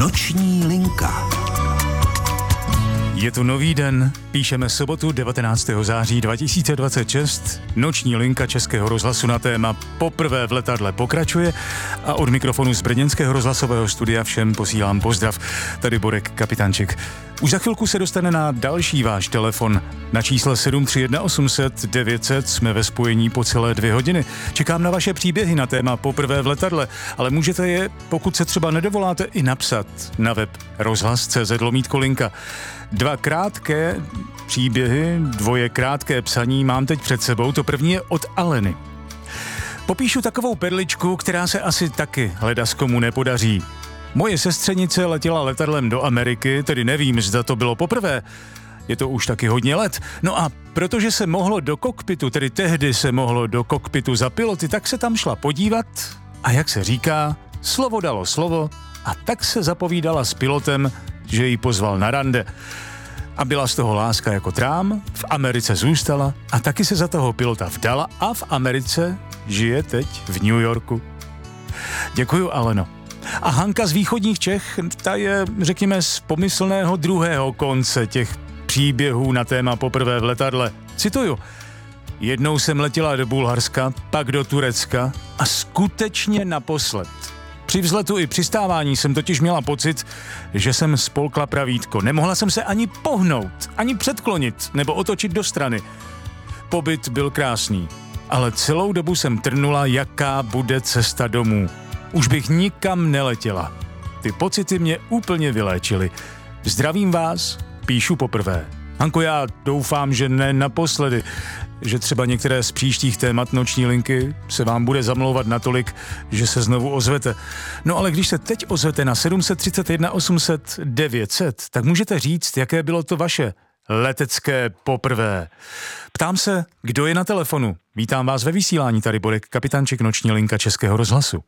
Noční linka. Je tu nový den, píšeme sobotu 19. září 2026. Noční linka Českého rozhlasu na téma Poprvé v letadle pokračuje a od mikrofonu z brněnského rozhlasového studia všem posílám pozdrav. Tady Borek Kapitanček. Už za chvilku se dostane na další váš telefon. Na čísle 731 800 900 jsme ve spojení po celé 2 hodiny. Čekám na vaše příběhy na téma Poprvé v letadle, ale můžete je, pokud se třeba nedovoláte, i napsat na web rozhlas.cz/linka. 2 krátké příběhy, 2 krátké psaní mám teď před sebou. To první je od Aleny. Popíšu takovou perličku, která se asi taky ledaskomu nepodaří. Moje sestřenice letěla letadlem do Ameriky, tedy nevím, zda to bylo poprvé. Je to už taky hodně let. No a protože se mohlo do kokpitu, tedy tehdy se mohlo do kokpitu za piloty, tak se tam šla podívat a jak se říká, slovo dalo slovo a tak se zapovídala s pilotem, že ji pozval na rande. A byla z toho láska jako trám, v Americe zůstala a taky se za toho pilota vdala a v Americe žije teď v New Yorku. Děkuju, Aleno. A Hanka z východních Čech, ta je, řekněme, z pomyslného druhého konce těch příběhů na téma Poprvé v letadle. Cituju. Jednou jsem letěla do Bulharska, pak do Turecka a skutečně naposled. Při vzletu i přistávání jsem totiž měla pocit, že jsem spolkla pravítko. Nemohla jsem se ani pohnout, ani předklonit nebo otočit do strany. Pobyt byl krásný, ale celou dobu jsem trnula, jaká bude cesta domů. Už bych nikam neletěla. Ty pocity mě úplně vyléčily. Zdravím vás, píšu poprvé. Hanko, já doufám, že ne naposledy, že třeba některé z příštích témat noční linky se vám bude zamlouvat natolik, že se znovu ozvete. No ale když se teď ozvete na 731 800 900, tak můžete říct, jaké bylo to vaše letecké poprvé. Ptám se, kdo je na telefonu. Vítám vás ve vysílání, tady Borek Kapitanček, noční linka Českého rozhlasu.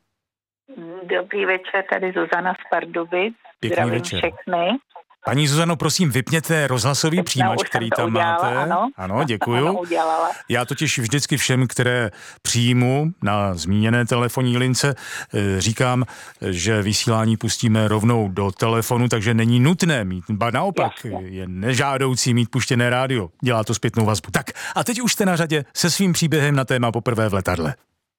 Dobrý večer, tady Zuzana z Pardubic. Pěkný Zdravím večer. všechny. Paní Zuzano, prosím, vypněte rozhlasový přijímač, který tam máte. Ano, děkuju. Ano, udělala. Já totiž vždycky všem, které přijmu na zmíněné telefonní lince, říkám, že vysílání pustíme rovnou do telefonu, takže není nutné mít, ba naopak, je nežádoucí mít puštěné rádio. Dělá to zpětnou vazbu. Tak a teď už jste na řadě se svým příběhem na téma Poprvé v letadle.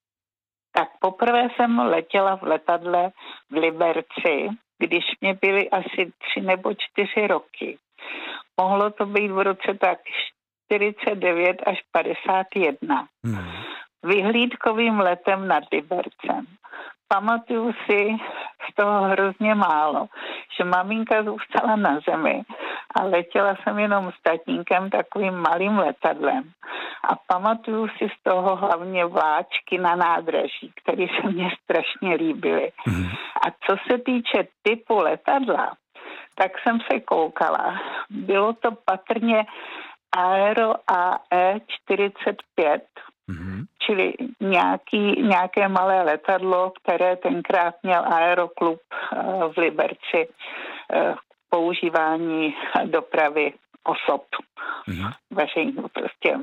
Tak poprvé jsem letěla v letadle v Liberci, když mě byly asi 3 nebo 4 roky. Mohlo to být v roce tak 49 až 51. Vyhlídkovým letem nad Libercem. Pamatuju si z toho hrozně málo, že maminka zůstala na zemi a letěla jsem jenom s tatínkem takovým malým letadlem. A pamatuju si z toho hlavně vláčky na nádraží, které se mně strašně líbily. A co se týče typu letadla, tak jsem se koukala. Bylo to patrně Aero AE45, čili nějaké malé letadlo, které tenkrát měl Aeroklub v Liberci k používání dopravy osob. Prostě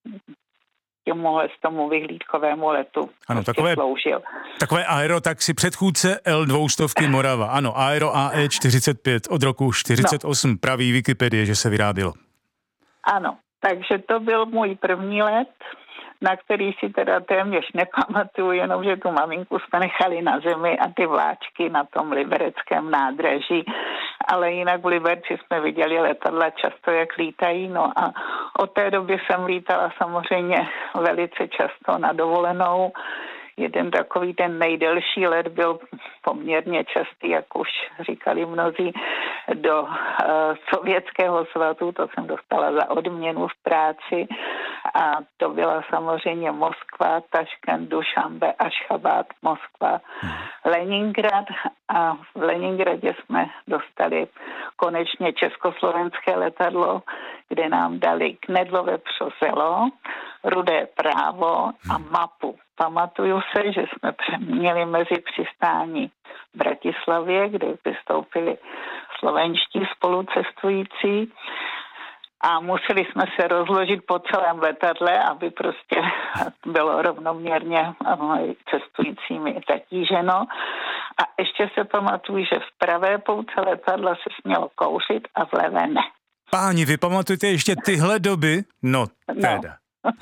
tomu vyhlídkovému letu. Ano, sloužil. Takové aerotaxi předchůdce L200 Morava. Ano, Aero AE45 od roku 48. No. Praví Wikipedie, že se vyrábělo. Ano, takže to byl můj první let, na který si teda téměř nepamatuju, jenom že tu maminku jsme nechali na zemi a ty vláčky na tom libereckém nádraží. Ale jinak v Liberci jsme viděli letadla často, jak lítají. No a od té doby jsem lítala samozřejmě velice často na dovolenou. Jeden takový ten nejdelší let byl poměrně častý, jak už říkali mnozí, do Sovětského svazu. To jsem dostala za odměnu v práci. A to byla samozřejmě Moskva, Taškent, Dušanbe, Ašchabad, Moskva, Leningrad. A v Leningradě jsme dostali konečně československé letadlo, kde nám dali knedlové přoselo, rudé právo a mapu. Pamatuju se, že jsme měli mezi přistání v Bratislavě, kde vystoupili slovenští spolucestující a museli jsme se rozložit po celém letadle, aby prostě bylo rovnoměrně cestujícími zatíženo. A ještě se pamatuju, že v pravé pouce letadla se smělo kouřit a v levé ne. Páni, vy pamatujete ještě tyhle doby? No, teda.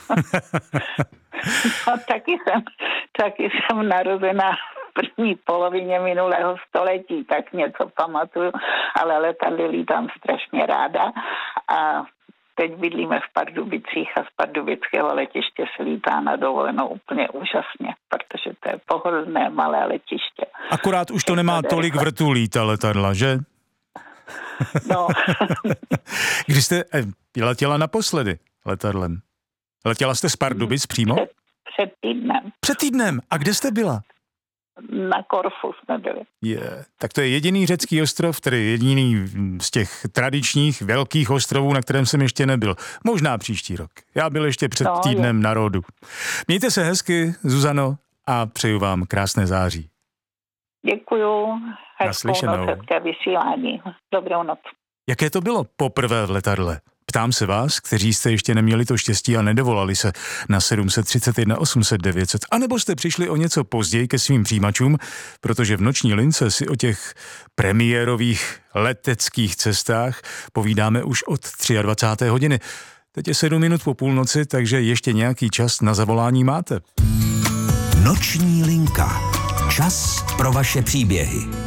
No, taky jsem narozená v první polovině minulého století, tak něco pamatuju, ale letadly lítám strašně ráda a teď bydlíme v Pardubicích a z pardubického letiště se lítá na dovolenou úplně úžasně, protože to je pohodlné malé letiště. Akorát už to nemá tolik vrtulí ta letadla, že? No. Když jste letěla naposledy letadlem? Letěla jste z Pardubic přímo? Před týdnem. Před týdnem. A kde jste byla? Na Korfu jsme byli. Tak to je jediný řecký ostrov, tedy jediný z těch tradičních velkých ostrovů, na kterém jsem ještě nebyl. Možná příští rok. Já byl ještě před týdnem na Rhodu. Mějte se hezky, Zuzano, a přeju vám krásné září. Děkuju. Naslyšenou. Hezkou noc, hezké vysílání. Dobrou noc. Jaké to bylo poprvé v letadle? Ptám se vás, kteří jste ještě neměli to štěstí a nedovolali se na 731 800 900, anebo jste přišli o něco později ke svým přijímačům, protože v noční lince si o těch premiérových leteckých cestách povídáme už od 23. hodiny. Teď je 7 minut po půlnoci, takže ještě nějaký čas na zavolání máte. Noční linka. Čas pro vaše příběhy.